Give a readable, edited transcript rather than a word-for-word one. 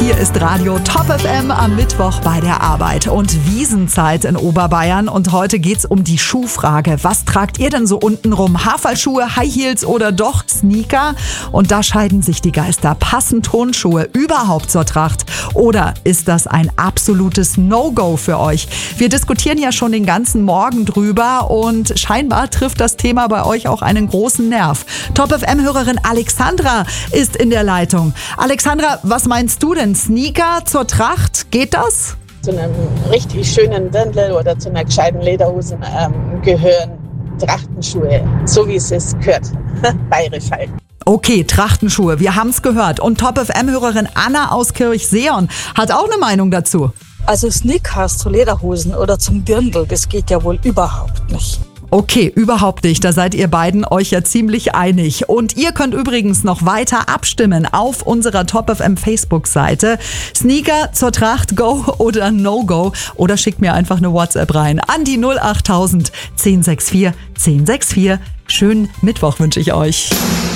Hier ist Radio Top FM am Mittwoch bei der Arbeit und Wiesenzeit in Oberbayern. Und heute geht's um die Schuhfrage. Was tragt ihr denn so unten rum? Haferschuhe, High Heels oder doch Sneaker? Und da scheiden sich die Geister. Passen Turnschuhe überhaupt zur Tracht? Oder ist das ein absolutes No-Go für euch? Wir diskutieren ja schon den ganzen Morgen drüber und scheinbar trifft das Thema bei euch auch einen großen Nerv. Top FM-Hörerin Alexandra ist in der Leitung. Alexandra, was meinst du denn? Sneaker zur Tracht, geht das? Zu einem richtig schönen Dirndl oder zu einer gescheiten Lederhose gehören Trachtenschuhe, so wie es gehört. Bayerisch halt. Okay, Trachtenschuhe, wir haben es gehört. Und Top FM-Hörerin Anna aus Kirchseeon hat auch eine Meinung dazu. Also Sneakers zu Lederhosen oder zum Dirndl, das geht ja wohl überhaupt nicht. Okay, überhaupt nicht. Da seid ihr beiden euch ja ziemlich einig. Und ihr könnt übrigens noch weiter abstimmen auf unserer Top FM Facebook-Seite. Sneaker zur Tracht, Go oder No-Go. Oder schickt mir einfach eine WhatsApp rein an die 08000 1064 1064. Schönen Mittwoch wünsche ich euch.